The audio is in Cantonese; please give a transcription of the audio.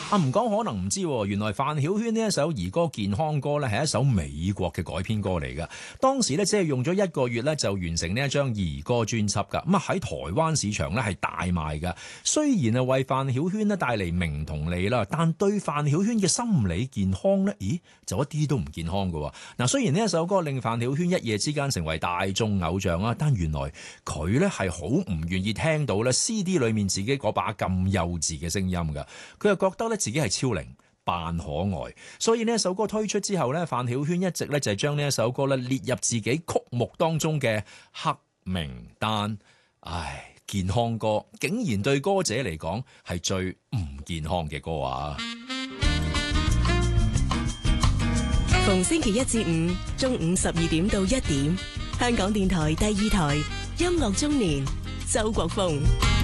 唔講可能唔知，原來范曉萱呢一首兒歌健康歌呢係一首美國嘅改編歌嚟㗎。當時呢，只係用咗1個月呢就完成呢一張兒歌專輯㗎。咁啊喺台灣市場呢係大賣㗎。雖然啊為范曉萱呢帶嚟名同利啦，但對范曉萱嘅心理健康呢，就一啲都唔健康㗎。嗱，雖然呢一首歌令范曉萱一夜之間成為大眾偶像啊，但原來佢呢係好唔願意聽到呢 CD 裏面自己嗰把咁幼稚嘅聲音㗎。佢又覺得呢自己係超齡扮可愛，所以呢一首歌推出之後呢，范曉萱一直呢就係將呢一首歌呢列入自己曲目當中嘅黑名單。唉，健康歌竟然對歌者嚟講係最唔健康嘅歌啊！ 逢星期一至五中午12點到1點，香港電台第2台音樂中年，周國峰。